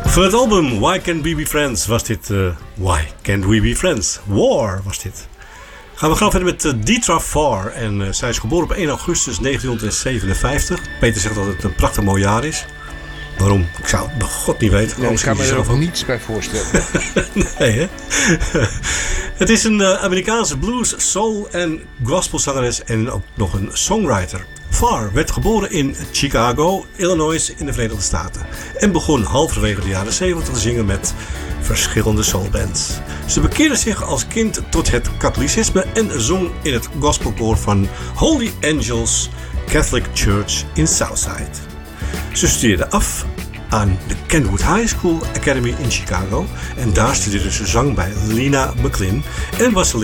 Van het album Why Can't We Be Friends was dit Why Can't We Be Friends? War was dit. Gaan we gauw verder met Deetra Farr. En zij is geboren op 1 augustus 1957. Peter zegt dat het een prachtig mooi jaar is. Waarom? Ik zou het bij God niet weten. Ja, ik kan me er ook niets bij voorstellen. Nee, hè? Het is een Amerikaanse blues, soul en gospelzangeres en ook nog een songwriter. Farr werd geboren in Chicago, Illinois in de Verenigde Staten. En begon halverwege de jaren 70 te zingen met verschillende soulbands. Ze bekeerde zich als kind tot het katholicisme en zong in het gospelkoor van Holy Angels Catholic Church in Southside. Ze studeerde af aan de Kenwood High School Academy in Chicago. En daar studeerde ze zang bij Lena McLin en was ze